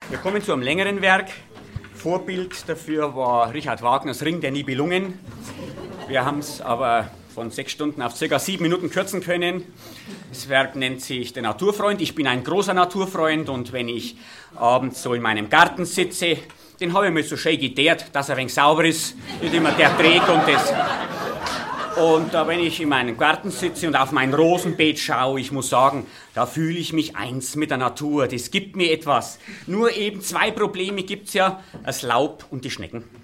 Wir kommen zu einem längeren Werk. Vorbild dafür war Richard Wagners Ring der Nibelungen. Wir haben es aber von 6 Stunden auf ca. 7 Minuten kürzen können. Das Werk nennt sich Der Naturfreund. Ich bin ein großer Naturfreund und wenn ich abends so in meinem Garten sitze, den habe ich mir so schön geteert, dass er ein wenig sauber ist, nicht immer der Dreck und das. Und wenn ich in meinem Garten sitze und auf mein Rosenbeet schaue, ich muss sagen, da fühle ich mich eins mit der Natur. Das gibt mir etwas. Nur eben 2 Probleme gibt's ja, das Laub und die Schnecken.